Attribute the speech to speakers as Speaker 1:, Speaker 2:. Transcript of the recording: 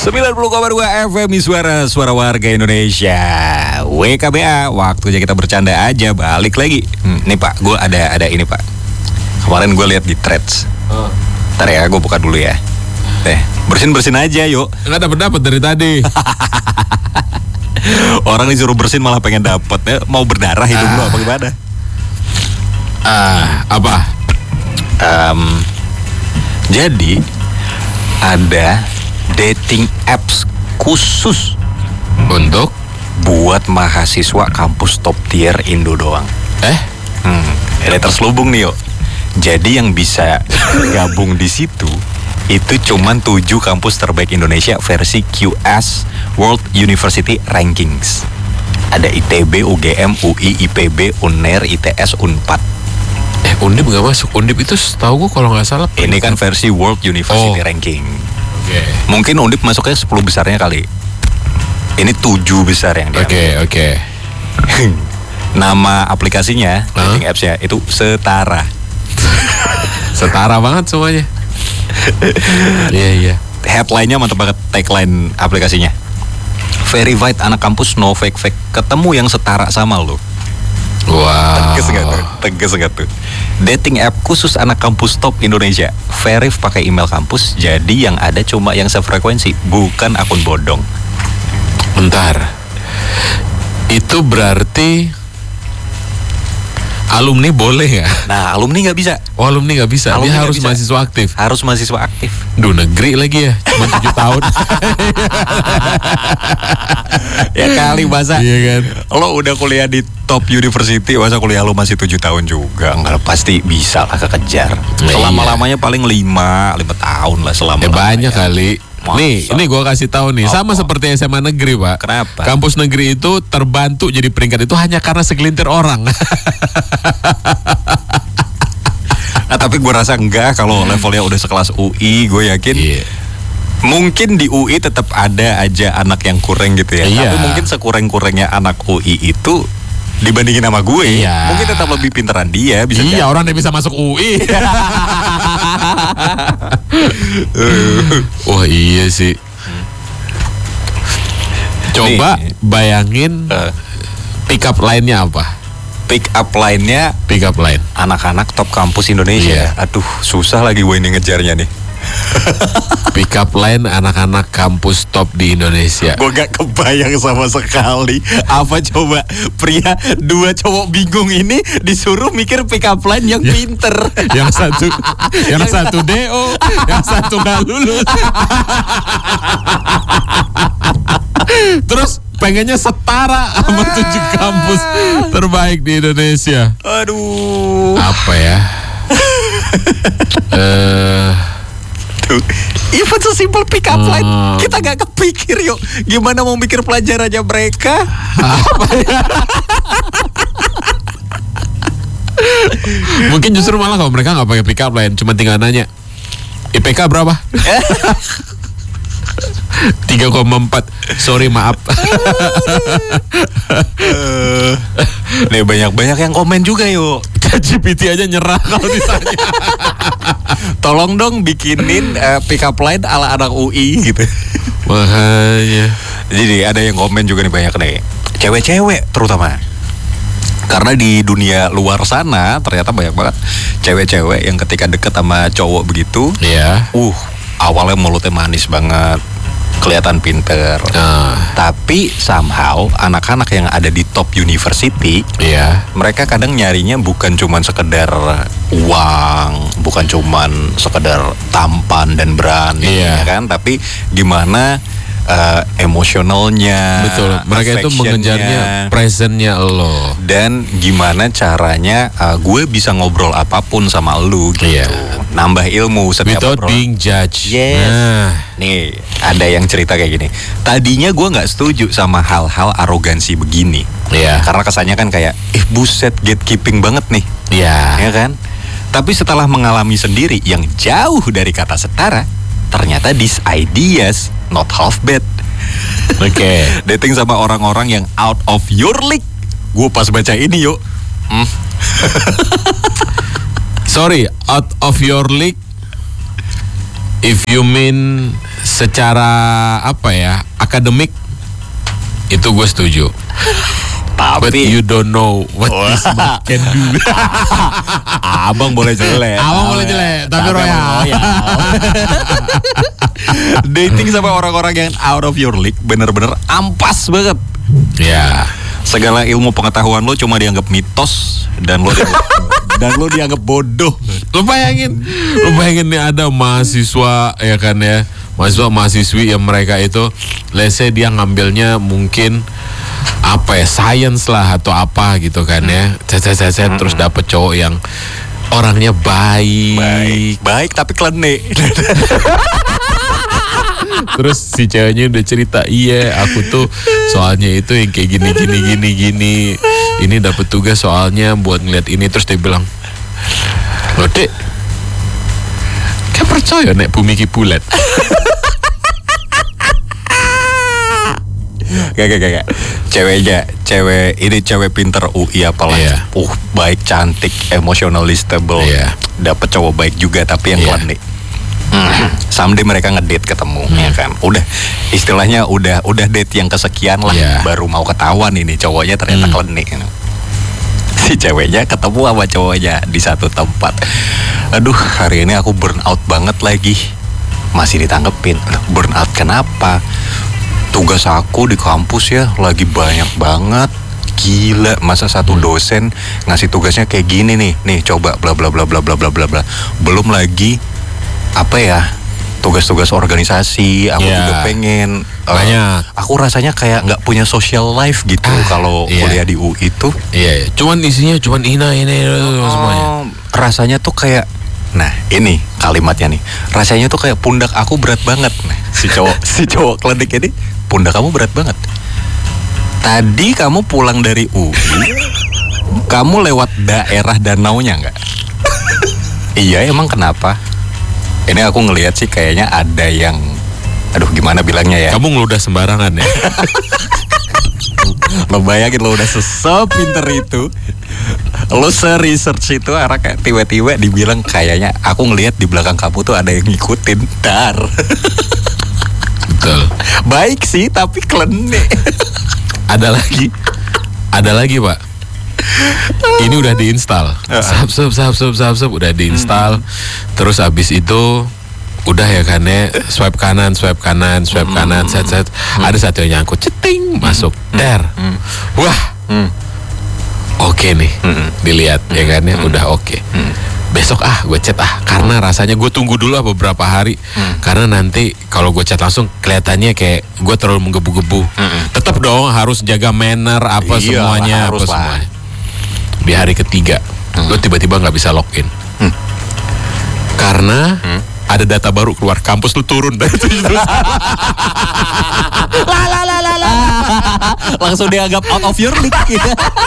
Speaker 1: 90,2 FM Suara warga Indonesia. WKBA, waktunya kita bercanda aja. Balik lagi. Nih Pak, gue ada ini Pak. Kemarin gue lihat di threads. Ntar ya, gue buka dulu ya. Bersin aja yuk.
Speaker 2: Nggak dapet dari tadi.
Speaker 1: Orang disuruh bersin malah pengen dapet ya. Mau berdarah hidup lu apa gimana?
Speaker 2: Apa?
Speaker 1: Jadi ada dating apps khusus
Speaker 2: Untuk?
Speaker 1: buat mahasiswa kampus top tier Indo doang. Ini terselubung nih yuk. Jadi yang bisa gabung di situ itu cuman 7 kampus terbaik Indonesia versi QS World University Rankings. Ada ITB, UGM, UI, IPB, UNER, ITS, UNPAD.
Speaker 2: Undip nggak masuk. Undip itu setahu gue kalau nggak salah.
Speaker 1: Ini kan versi World University Ranking. Mungkin Undip masuknya 10 besarnya kali. Ini 7 besar yang dia.
Speaker 2: Oke.
Speaker 1: Nama aplikasinya, dating apps-nya itu Setara.
Speaker 2: Setara banget semuanya. Iya.
Speaker 1: Headline-nya mantap banget, tagline aplikasinya. Verified anak kampus, no fake. Ketemu yang setara sama lo.
Speaker 2: Wow.
Speaker 1: Tegas nggak tuh? Dating app khusus anak kampus top Indonesia. Verif pakai email kampus. Jadi yang ada cuma yang sefrekuensi, bukan akun bodong.
Speaker 2: Bentar. Itu berarti alumni boleh nggak?
Speaker 1: Nah, alumni nggak bisa.
Speaker 2: Oh, alumni nggak bisa.
Speaker 1: Alumni
Speaker 2: Dia
Speaker 1: nggak
Speaker 2: harus
Speaker 1: bisa.
Speaker 2: mahasiswa aktif.
Speaker 1: Harus mahasiswa aktif.
Speaker 2: Duh, negeri lagi ya. Cuma 7 tahun.
Speaker 1: Ya kali masa.
Speaker 2: Iya kan.
Speaker 1: Lo udah kuliah di top university, masa kuliah lo masih 7 tahun juga? Enggak, pasti bisa lah kekejar. Selama-lamanya paling 5 tahun lah selama.
Speaker 2: Banyak kali.
Speaker 1: Masa?
Speaker 2: Nih gua kasih tahu nih, sama seperti SMA negeri, Pak.
Speaker 1: Kenapa?
Speaker 2: Kampus negeri itu terbantu jadi peringkat itu hanya karena segelintir orang.
Speaker 1: Tapi gue rasa enggak, kalau levelnya udah sekelas UI, gue yakin. Mungkin di UI tetap ada aja anak yang kurang gitu ya.
Speaker 2: Iya.
Speaker 1: Tapi mungkin sekurang-kurangnya anak UI itu dibandingin sama gue, mungkin tetap lebih pinteran dia. Bisa
Speaker 2: iya, orang dia bisa masuk UI. Wah iya sih. Coba bayangin pick up line-nya apa?
Speaker 1: Pick up line-nya
Speaker 2: Pick up line
Speaker 1: anak-anak top kampus Indonesia. Aduh, susah lagi gue ini ngejarnya nih.
Speaker 2: Pick up line anak-anak kampus top di Indonesia.
Speaker 1: Gue gak kebayang sama sekali. Apa coba pria 2 cowok bingung ini disuruh mikir pick up line yang pinter.
Speaker 2: Yang satu DO, yang satu gak lulus. Terus pengennya setara sama 7 kampus terbaik di Indonesia.
Speaker 1: Aduh.
Speaker 2: Apa ya?
Speaker 1: Even sesimpel pick up line kita gak kepikir yuk. Gimana mau mikir pelajarannya mereka?
Speaker 2: Apa ya? Mungkin justru malah kalau mereka gak pakai pick up line, cuma tinggal nanya IPK berapa? 3,4. Sorry, maaf.
Speaker 1: Nih banyak yang komen juga yuk.
Speaker 2: GPT aja nyerah kalau ditanya.
Speaker 1: Tolong dong bikinin pick up line ala anak UI gitu.
Speaker 2: Makanya.
Speaker 1: Jadi ada yang komen juga nih banyak nih. Cewek-cewek terutama. Karena di dunia luar sana ternyata banyak banget cewek-cewek yang ketika deket sama cowok begitu, awalnya mulutnya manis banget, kelihatan pinter. Tapi somehow anak-anak yang ada di top university, mereka kadang nyarinya bukan cuman sekedar uang, bukan cuman sekedar tampan dan berani, ya kan? Tapi gimana emosionalnya.
Speaker 2: Betul. Mereka itu mengejarnya presentnya lo.
Speaker 1: Dan gimana caranya gue bisa ngobrol apapun sama lu gitu. Nambah ilmu setiap
Speaker 2: without being judged.
Speaker 1: Nih ada yang cerita kayak gini. Tadinya gue gak setuju sama hal-hal arogansi begini. Karena kesannya kan kayak buset gatekeeping banget nih. Ya kan. Tapi setelah mengalami sendiri yang jauh dari kata setara, ternyata these ideas not half bad. Dating sama orang-orang yang out of your league. Gue pas baca ini yuk.
Speaker 2: Sorry, out of your league If you mean secara apa ya, akademik, itu gue setuju. But you don't know what this man can do.
Speaker 1: Abang boleh jelek.
Speaker 2: Abang boleh jelek, tapi royal.
Speaker 1: Dating sama orang-orang yang out of your league bener-bener ampas banget.
Speaker 2: Ya.
Speaker 1: Segala ilmu pengetahuan lo cuma dianggap mitos dan lo dianggap bodoh.
Speaker 2: Lu bayangin nih ada mahasiswa ya kan ya, mahasiswi yang mereka itu, let's say dia ngambilnya mungkin apa ya, science lah atau apa gitu kan ya, terus dapet cowok yang orangnya baik
Speaker 1: tapi klenik.
Speaker 2: Terus si ceweknya udah cerita, iya aku tuh soalnya itu yang kayak gini. Ini dapet tugas soalnya buat ngeliat ini. Terus dia bilang, loh dek, kayak percaya nek bumi ki bulat.
Speaker 1: Gak. Cewek pinter UI apalagi.
Speaker 2: Yeah.
Speaker 1: Baik, cantik, emotionally stable.
Speaker 2: Yeah.
Speaker 1: Dapet cowok baik juga tapi yang klenik. Someday mereka ngedate ketemu, ya kan. Udah istilahnya udah date yang kesekian lah, baru mau ketahuan ini cowoknya ternyata klenik. Si ceweknya ketemu sama cowoknya di satu tempat. Aduh, hari ini aku burn out banget lagi. Masih ditanggepin. Burn out kenapa? Tugas aku di kampus ya lagi banyak banget. Gila, masa satu dosen ngasih tugasnya kayak gini nih coba bla bla bla bla bla bla bla bla. Belum lagi apa ya, tugas-tugas organisasi. Aku juga pengen
Speaker 2: banyak.
Speaker 1: Aku rasanya kayak nggak punya social life gitu kalau kuliah di UI itu.
Speaker 2: Cuman isinya ini semuanya.
Speaker 1: Rasanya tuh kayak, nah ini kalimatnya nih, rasanya tuh kayak pundak aku berat banget. Nah, si cowok klenik ini, pundak kamu berat banget. Tadi kamu pulang dari UI, kamu lewat daerah danaunya nggak? Iya, emang kenapa? Ini aku ngelihat sih kayaknya ada yang, aduh gimana bilangnya ya?
Speaker 2: Kamu ngeludah sembarangan ya?
Speaker 1: Lo bayangin, lo udah sepinter itu, lo se-research itu, arah kayak tiba-tiba dibilang kayaknya aku ngelihat di belakang kamu tuh ada yang ngikutin. Dar.
Speaker 2: Betul.
Speaker 1: Baik sih tapi klenik.
Speaker 2: Ada lagi Pak. Ini udah diinstal. Sub udah diinstal. Terus abis itu udah ya kan ya, swipe kanan, set. Ada satu yang nyangkut, ceting, masuk. Wah. Oke nih. Dilihat ya kan ya, udah oke. Besok gue chat karena rasanya gue tunggu dulu beberapa hari, karena nanti kalau gue chat langsung kelihatannya kayak gue terlalu menggebu-gebu. Tetap dong harus jaga manner semuanya. Di hari ketiga gue tiba-tiba nggak bisa login karena ada data baru keluar, kampus lu turun dari itu.
Speaker 1: Langsung dianggap out of your league.